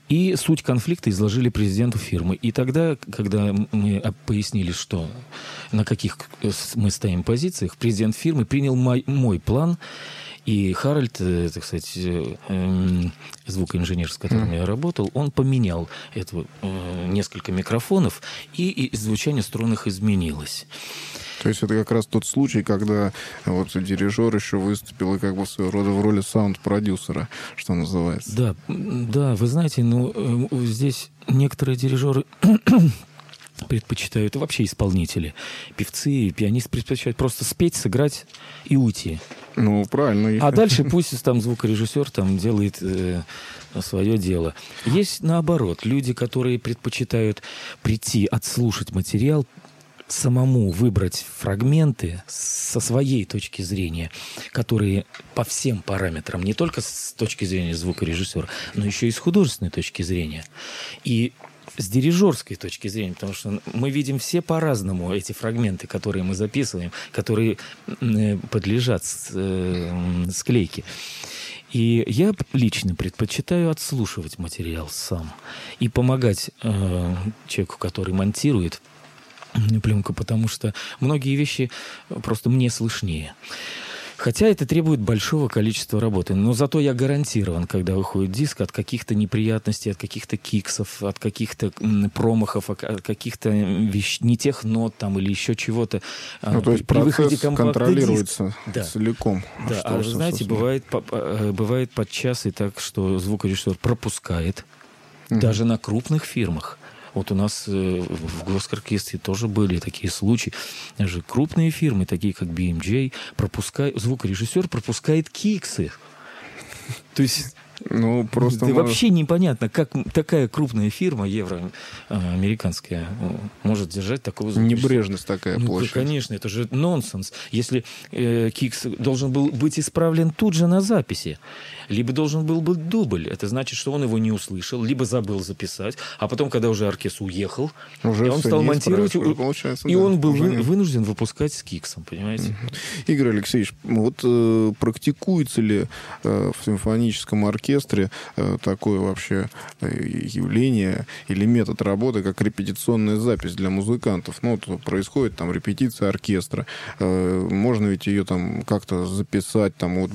И суть конфликта изложили президенту фирмы. И тогда, когда мы пояснили, что на каких мы стоим позициях, президент фирмы принял мой план. И Харальд, так сказать, звукоинженер, с которым я работал, он поменял несколько микрофонов, и звучание струнных изменилось. То есть это как раз тот случай, когда вот дирижер еще выступил и как бы своего рода в роли саунд-продюсера, что называется. Да, вы знаете, здесь некоторые дирижеры предпочитают, вообще исполнители, певцы, пианисты предпочитают просто спеть, сыграть и уйти. Ну, правильно. А дальше пусть там звукорежиссер делает свое дело. Есть наоборот, люди, которые предпочитают прийти, отслушать материал, самому выбрать фрагменты со своей точки зрения, которые по всем параметрам, не только с точки зрения звукорежиссера, но еще и с художественной точки зрения. И с дирижерской точки зрения, потому что мы видим все по-разному эти фрагменты, которые мы записываем, которые подлежат склейке. И я лично предпочитаю отслушивать материал сам и помогать человеку, который монтирует пленку, потому что многие вещи просто мне слышнее. Хотя это требует большого количества работы. Но зато я гарантирован, когда выходит диск, от каких-то неприятностей, от каких-то киксов, от каких-то промахов, от каких-то не тех нот или еще чего-то. То есть процесс контролируется целиком. Да, а вы знаете, бывает подчас и так, что звукорежиссер пропускает даже на крупных фирмах. Вот у нас в Госкоркестре тоже были такие случаи. Даже крупные фирмы, такие как BMJ, звукорежиссер пропускает киксы. То есть просто вообще непонятно, как такая крупная фирма, евроамериканская, может держать такого звукорежиссера. Небрежность такая площадь. Конечно, это же нонсенс. Если кикс должен был быть исправлен тут же на записи, либо должен был быть дубль, это значит, что он его не услышал, либо забыл записать, а потом, когда уже оркестр уехал, и он стал монтировать, и он был вынужден выпускать с киксом, понимаете? Игорь Алексеевич, практикуется ли в симфоническом оркестре такое вообще явление или метод работы, как репетиционная запись для музыкантов? Происходит репетиция оркестра. Можно ведь ее как-то записать.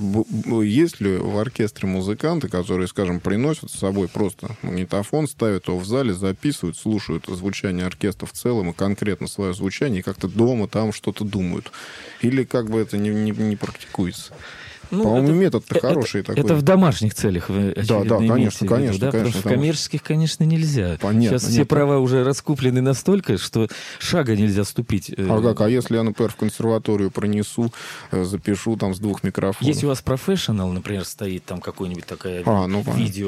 Есть ли в оркестре музыканты, которые, скажем, приносят с собой просто магнитофон, ставят его в зале, записывают, слушают звучание оркестра в целом и конкретно свое звучание, и как-то дома там что-то думают? Или это не практикуется? По-моему, метод-то хороший такой. Это в домашних целях вы, очевидно, конечно. Потому что в коммерческих, конечно, нельзя. Понятно. Сейчас все права уже раскуплены настолько, что шага нельзя ступить. А если я, например, в консерваторию пронесу, запишу с 2 микрофонов? Если у вас профессионал, например, стоит какой-нибудь такое видео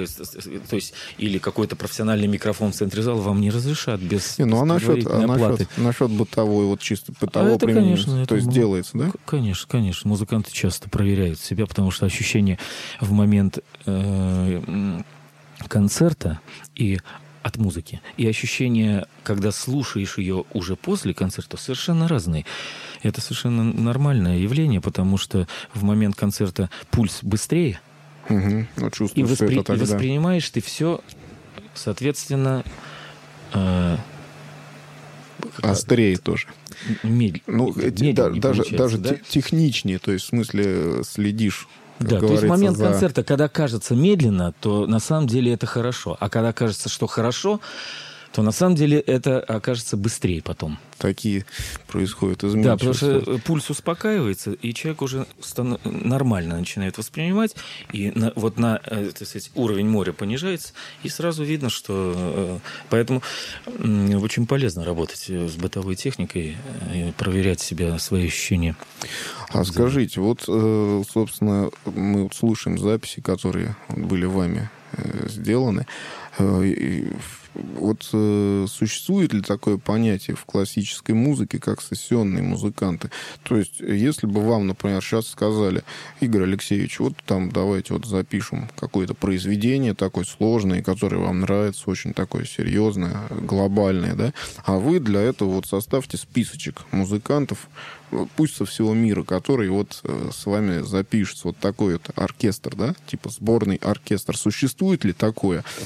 или какой-то профессиональный микрофон в центре зала, вам не разрешат без оплаты. Насчет бытовой, чисто бытового применения, конечно, то есть делается, да? Конечно. Музыканты часто проверяют себя, потому что ощущение в момент концерта и от музыки, и ощущение, когда слушаешь ее уже после концерта, совершенно разные. Это совершенно нормальное явление, потому что в момент концерта пульс быстрее, и воспринимаешь ты все, соответственно, острее тоже. Медленнее даже техничнее, то есть в смысле следишь. Да, то есть в момент концерта, когда кажется медленно, то на самом деле это хорошо. А когда кажется, что хорошо, то на самом деле это окажется быстрее потом. Такие происходят изменения. Да, потому что пульс успокаивается, и человек уже нормально начинает воспринимать, и уровень моря понижается, и сразу видно, что... Поэтому очень полезно работать с бытовой техникой, и проверять себя, свои ощущения. А скажите, собственно, мы слушаем записи, которые были вами сделаны. Существует ли такое понятие в классической музыке, как сессионные музыканты? То есть, если бы вам, например, сейчас сказали: Игорь Алексеевич, давайте запишем какое-то произведение такое сложное, которое вам нравится, очень такое серьезное, глобальное, да? А вы для этого составьте списочек музыкантов, пусть со всего мира, который с вами запишется. Такой оркестр, да? Типа сборный оркестр. Существует ли такое?